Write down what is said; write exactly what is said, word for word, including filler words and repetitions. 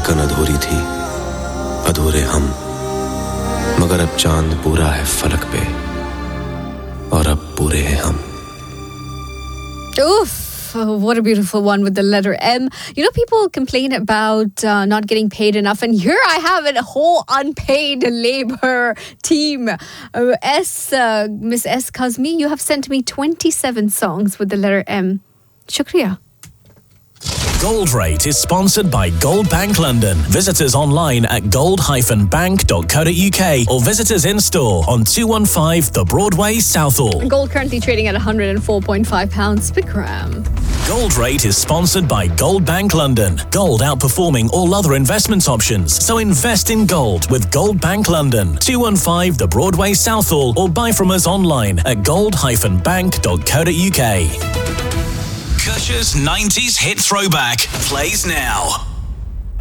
धड़कन अधूरी थी, अधूरे हम, मगर अब चांद पूरा है फलक पे और अब पूरे हैं हम. Oof. Oh, what a beautiful one with the letter M. You know, people complain about uh, not getting paid enough, and here I have a whole unpaid labor team. Uh, S, uh, Miss S. Kazmi, you have sent me twenty-seven songs with the letter M. Shukriya. Gold Rate is sponsored by Gold Bank London. Visit us online at gold dash bank dot co dot uk or visit us in store on two one five The Broadway, Southall. Gold currently trading at one hundred four point five pounds per gram. Gold Rate is sponsored by Gold Bank London. Gold outperforming all other investment options. So invest in gold with Gold Bank London. two one five The Broadway, Southall, or buy from us online at gold dash bank dot co dot uk. Kusha's nineties hit throwback plays now.